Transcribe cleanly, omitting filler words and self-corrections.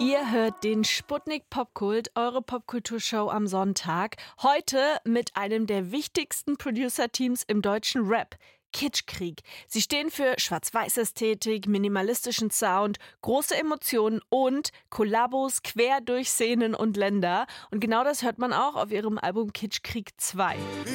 Ihr hört den Sputnik Popkult, eure Popkulturshow am Sonntag. Heute mit einem der wichtigsten Producer-Teams im deutschen Rap. Kitschkrieg. Sie stehen für Schwarz-Weiß-Ästhetik, minimalistischen Sound, große Emotionen und Kollabos quer durch Szenen und Länder. Und genau das hört man auch auf ihrem Album Kitschkrieg 2.